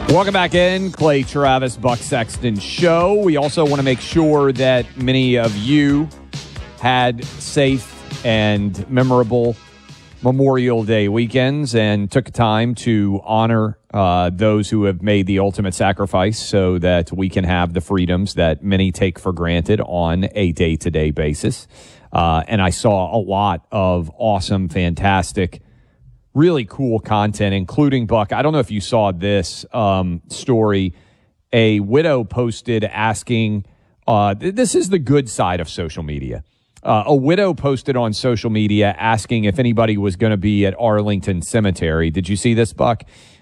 Welcome back in, Clay Travis, Buck Sexton Show. We also want to make sure that many of you had safe and memorable Memorial Day weekends and took time to honor those who have made the ultimate sacrifice so that we can have the freedoms that many take for granted on a day-to-day basis. And I saw a lot of awesome, fantastic, really cool content, including, Buck, I don't know if you saw this story. A widow posted asking, this is the good side of social media. A widow posted on social media asking if anybody was going to be at Arlington Cemetery. Did you see this, Buck?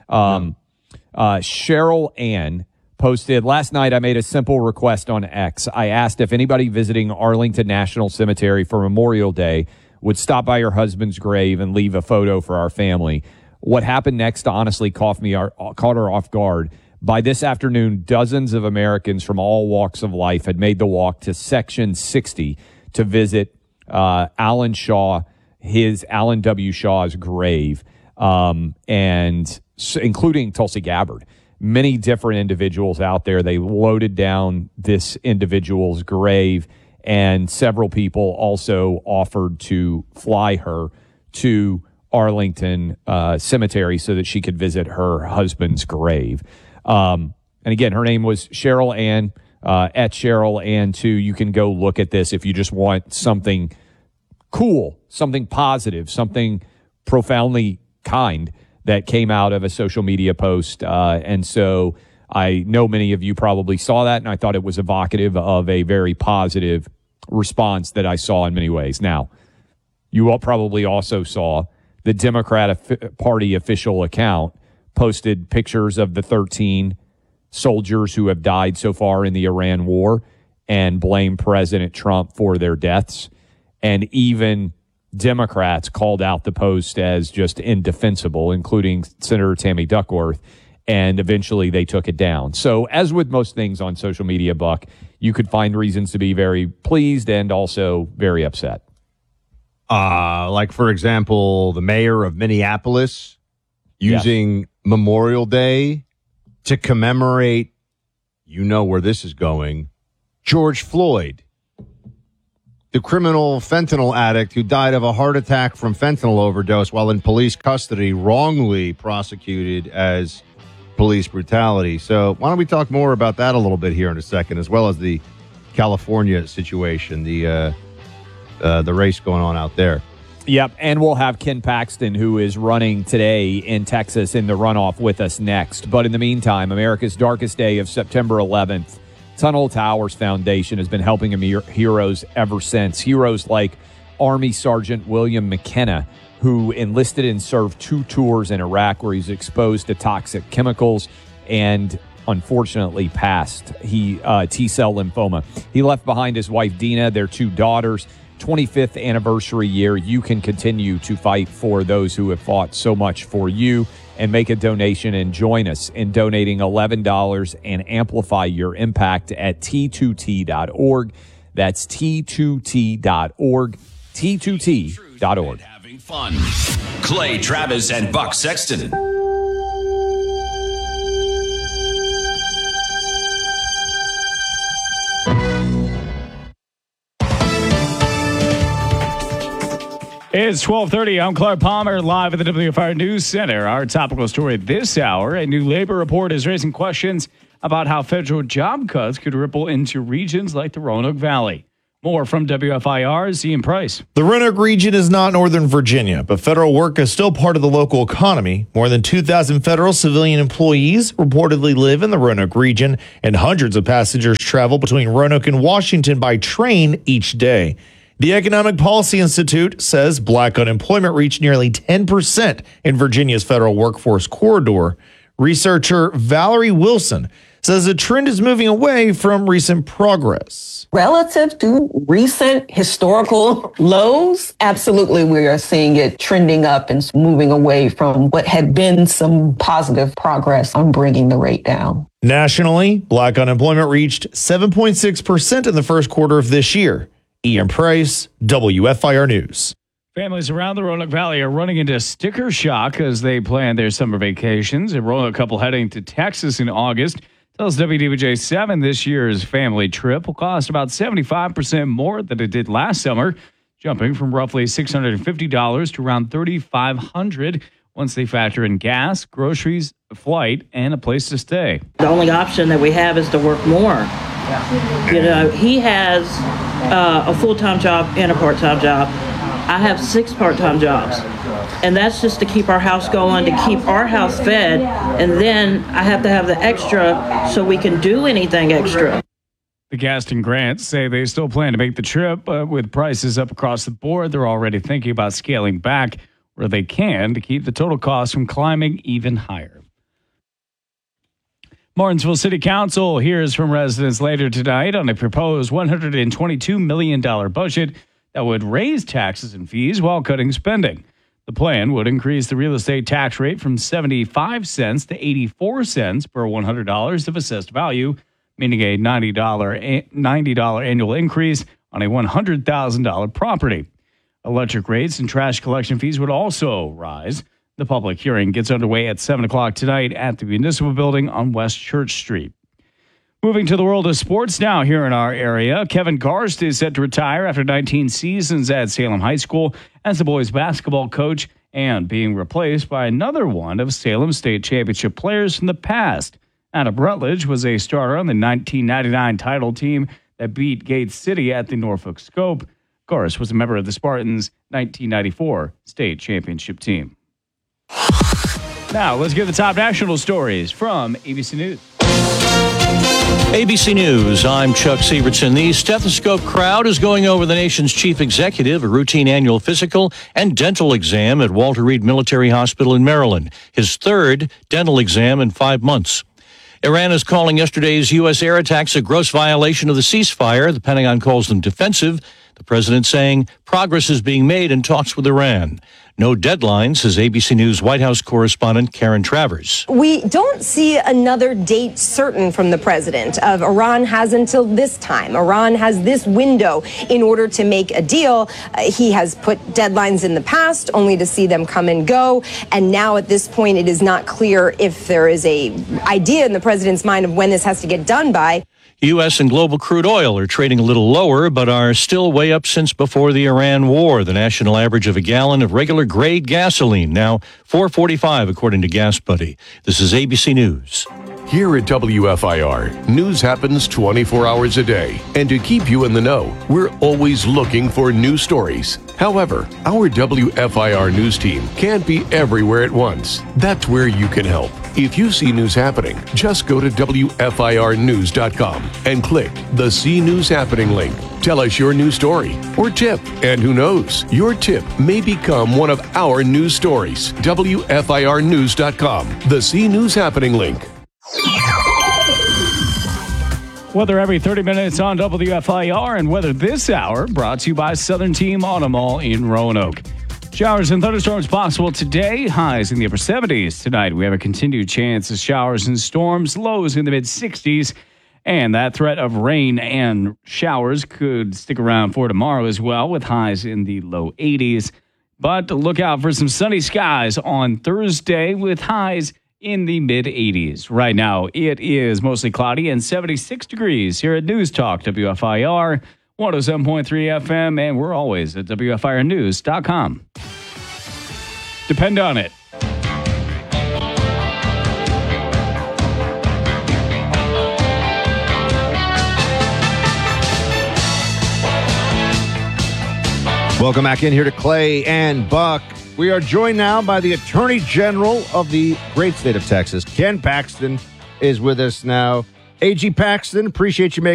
Cheryl Ann posted, last night I made a simple request on X. I asked if anybody visiting Arlington National Cemetery for Memorial Day would stop by her husband's grave and leave a photo for our family. What happened next honestly caught her off guard. By this afternoon, dozens of Americans from all walks of life had made the walk to Section 60 to visit Alan W. Shaw's grave, and including Tulsi Gabbard. Many different individuals out there. They loaded down this individual's grave, and several people also offered to fly her to Arlington Cemetery so that she could visit her husband's grave. And again, her name was Cheryl Ann, at Cheryl Ann 2. You can go look at this if you just want something cool, something positive, something profoundly kind that came out of a social media post. And so I know many of you probably saw that, and I thought it was evocative of a very positive response that I saw in many ways. Now, you all probably also saw the Democratic Party official account posted pictures of the 13 soldiers who have died so far in the Iran war and blamed President Trump for their deaths. And even Democrats called out the post as just indefensible, including Senator Tammy Duckworth, and eventually they took it down. So as with most things on social media, Buck, you could find reasons to be very pleased and also very upset. Like, for example, the mayor of Minneapolis using Memorial Day to commemorate, you know where this is going, George Floyd, the criminal fentanyl addict who died of a heart attack from fentanyl overdose while in police custody, wrongly prosecuted as police brutality. So why don't we talk more about that a little bit here in a second, as well as the California situation, the race going on out there. Yep, and we'll have Ken Paxton, who is running today in Texas in the runoff, with us next. But in the meantime, America's darkest day of September 11th, Tunnel Towers Foundation has been helping heroes ever since. Heroes like Army Sergeant William McKenna, who enlisted and served 2 tours in Iraq where he's exposed to toxic chemicals and unfortunately passed T-cell lymphoma. He left behind his wife, Dina, their 2 daughters. 25th anniversary year, you can continue to fight for those who have fought so much for you, and make a donation and join us in donating $11 and amplify your impact at T2T.org. That's T2T.org. T2T.org. Having fun. Clay Travis and Buck Sexton. It's 12:30. I'm Clark Palmer, live at the WFR News Center. Our topical story this hour: a new labor report is raising questions about how federal job cuts could ripple into regions like the Roanoke Valley. More from WFIR's Ian Price. The Roanoke region is not Northern Virginia, but federal work is still part of the local economy. More than 2,000 federal civilian employees reportedly live in the Roanoke region, and hundreds of passengers travel between Roanoke and Washington by train each day. The Economic Policy Institute says black unemployment reached nearly 10% in Virginia's federal workforce corridor. Researcher Valerie Wilson says the trend is moving away from recent progress. Relative to recent historical lows, absolutely we are seeing it trending up and moving away from what had been some positive progress on bringing the rate down. Nationally, black unemployment reached 7.6% in the first quarter of this year. Ian Price, WFIR News. Families around the Roanoke Valley are running into sticker shock as they plan their summer vacations. A Roanoke couple heading to Texas in August tells WDBJ 7 this year's family trip will cost about 75% more than it did last summer, jumping from roughly $650 to around $3,500 once they factor in gas, groceries, a flight, and a place to stay. The only option that we have is to work more. You know, he has a full-time job and a part-time job. I have 6 part-time jobs, and that's just to keep our house going, to keep our house fed, and then I have to have the extra so we can do anything extra. The Gaston Grants say they still plan to make the trip, but with prices up across the board, they're already thinking about scaling back where they can to keep the total cost from climbing even higher. Martinsville City Council hears from residents later tonight on a proposed $122 million budget that would raise taxes and fees while cutting spending. The plan would increase the real estate tax rate from 75 cents to 84 cents per $100 of assessed value, meaning a $90 annual increase on a $100,000 property. Electric rates and trash collection fees would also rise. The public hearing gets underway at 7 o'clock tonight at the Municipal Building on West Church Street. Moving to the world of sports now here in our area, Kevin Garst is set to retire after 19 seasons at Salem High School as the boys basketball coach and being replaced by another one of Salem State Championship players from the past. Adam Rutledge was a starter on the 1999 title team that beat Gates City at the Norfolk Scope. Garst was a member of the Spartans' 1994 state championship team. Now, let's get the top national stories from ABC News. ABC News, I'm Chuck Sievertson. The stethoscope crowd is going over the nation's chief executive, a routine annual physical and dental exam at Walter Reed Military Hospital in Maryland, his third dental exam in 5 months. Iran is calling yesterday's U.S. air attacks a gross violation of the ceasefire. The Pentagon calls them defensive. The president saying progress is being made in talks with Iran. No deadline, says ABC News White House correspondent Karen Travers. We don't see another date certain from the president of Iran has until this time. Iran has this window in order to make a deal. He has put deadlines in the past only to see them come and go. And now at this point, it is not clear if there is a idea in the president's mind of when this has to get done by. U.S. and global crude oil are trading a little lower, but are still way up since before the Iran war. The national average of a gallon of regular grade gasoline now $4.45, according to Gas Buddy. This is ABC News. Here at WFIR, news happens 24 hours a day. And to keep you in the know, we're always looking for new stories. However, our WFIR news team can't be everywhere at once. That's where you can help. If you see news happening, just go to WFIRnews.com and click the See News Happening link. Tell us your news story or tip. And who knows, your tip may become one of our news stories. WFIRnews.com, the See News Happening link. Weather every 30 minutes on WFIR, and weather this hour brought to you by Southern Team Auto Mall in Roanoke. Showers and thunderstorms possible today, highs in the upper 70s. Tonight, we have a continued chance of showers and storms, lows in the mid-60s. And that threat of rain and showers could stick around for tomorrow as well, with highs in the low 80s. But look out for some sunny skies on Thursday with highs in the mid-80s. Right now, it is mostly cloudy and 76 degrees here at News Talk WFIR 107.3 FM, and we're always at WFIRnews.com. Depend on it. Welcome back in here to Clay and Buck. We are joined now by the Attorney General of the great state of Texas. Ken Paxton is with us now. AG Paxton, appreciate you making